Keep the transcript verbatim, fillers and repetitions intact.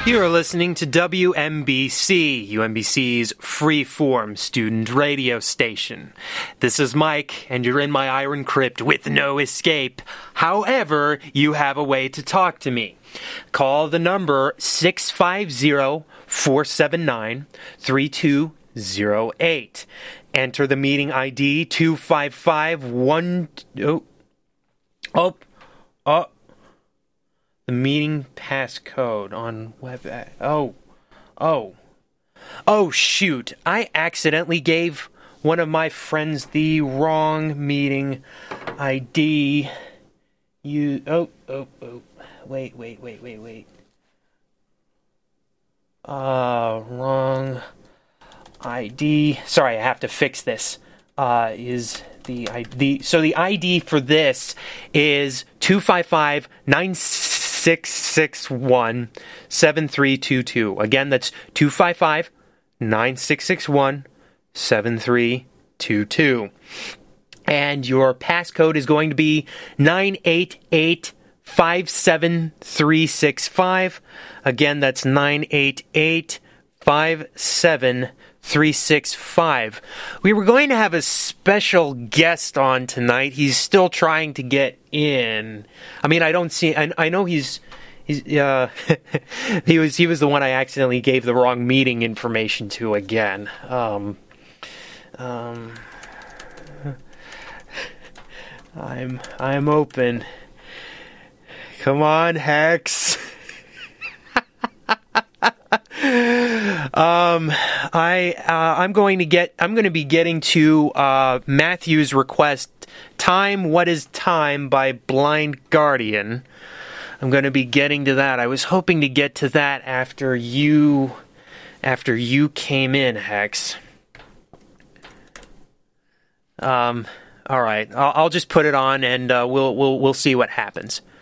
You are listening to W M B C, U M B C's freeform student radio station. This is Mike, and you're in my iron crypt with no escape. However, you have a way to talk to me. Call the number six five zero, four seven nine, three two zero eight. Enter the meeting I D two five five one... Oh, oh, oh. The meeting passcode on web... Oh, oh. Oh, shoot. I accidentally gave one of my friends the wrong meeting I D. You... Oh, oh, oh. Wait, wait, wait, wait, wait. Uh, wrong I D. Sorry, I have to fix this. Uh, is the... I D... So the I D for this is two five five nine six six one seven three two two. Again, that's two five five nine six six one seven three two two. And your passcode is going to be nine eight eight five seven three six five. Again, that's nine eight eight five seven three six five. We were going to have a special guest on tonight. He's still trying to get in. I mean, I don't see... I, I know he's... He's, uh, he was he was the one I accidentally gave the wrong meeting information to again. Um, um, I'm I'm open. Come on, Hex. um, I uh, I'm going to get I'm going to be getting to uh, Matthew's request. Time, What is Time by Blind Guardian. I'm going to be getting to that. I was hoping to get to that after you after you came in, Hex. Um, all right. I'll, I'll just put it on and uh, we'll we'll we'll see what happens.